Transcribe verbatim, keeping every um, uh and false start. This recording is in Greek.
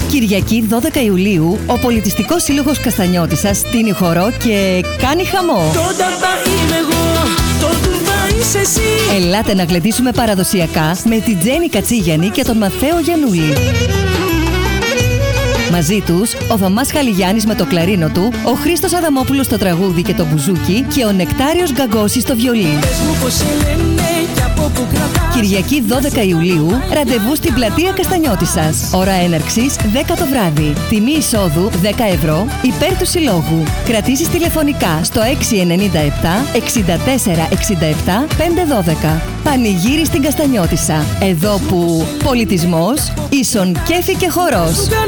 Κυριακή δώδεκα Ιουλίου, ο Πολιτιστικός Σύλλογος Καστανιώτισσας στείνει χορό και κάνει χαμό. Το ταμπά είμαι εγώ, το τουμπά είσαι εσύ. Ελάτε να γλεντήσουμε παραδοσιακά με την Τζέννη Κατσίγιαννη και τον Μαθαίο Γιαννούλη. Μαζί τους, ο Θωμάς Χαλιγιάννης με το κλαρίνο του, ο Χρήστος Αδαμόπουλος στο τραγούδι και το μπουζούκι και ο Νεκτάριος Γκαγκώσης στο βιολί. Κυριακή δώδεκα Ιουλίου, ραντεβού στην πλατεία Καστανιώτισσας. Ώρα έναρξης δέκα το βράδυ. Τιμή εισόδου δέκα ευρώ υπέρ του συλλόγου. Κρατήσεις τηλεφωνικά στο έξι εννιά επτά εξήντα τέσσερα εξήντα επτά πεντακόσια δώδεκα. Πανηγύρι στην Καστανιώτισσα. Εδώ που πολιτισμός ίσον κέφι και χορός.